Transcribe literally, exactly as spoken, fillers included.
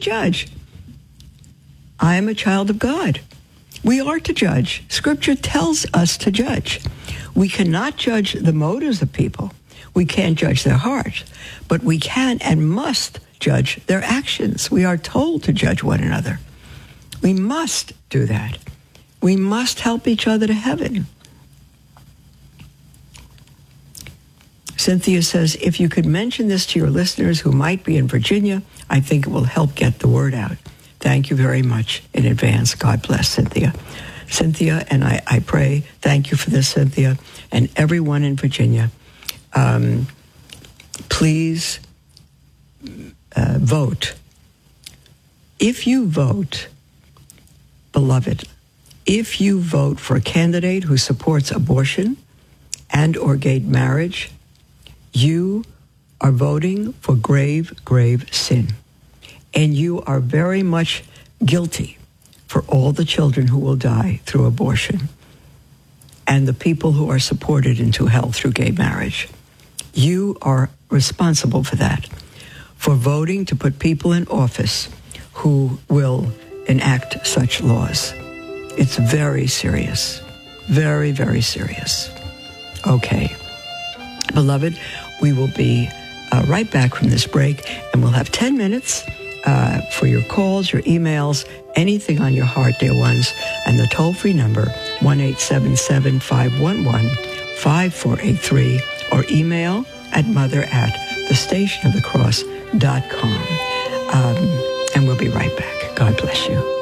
judge. I am a child of God. We are to judge. Scripture tells us to judge. We cannot judge the motives of people. We can't judge their hearts, but we can and must judge their actions. We are told to judge one another. We must do that. We must help each other to heaven. Cynthia says, if you could mention this to your listeners who might be in Virginia, I think it will help get the word out. Thank you very much in advance. God bless, Cynthia. Cynthia, and I, I pray, thank you for this, Cynthia, and everyone in Virginia. Um, please uh, vote. If you vote, beloved, if you vote for a candidate who supports abortion and or gay marriage, you are voting for grave, grave sin. And you are very much guilty for all the children who will die through abortion and the people who are supported into hell through gay marriage. You are responsible for that, for voting to put people in office who will enact such laws. It's very serious. Very, very serious. Okay. Beloved, we will be uh, right back from this break, and we'll have ten minutes uh, for your calls, your emails, anything on your heart, dear ones, and the toll-free number, one eight seven seven, five one one, five four eight three, or email at mother at the station of the cross dot com. Um, and we'll be right back. God bless you.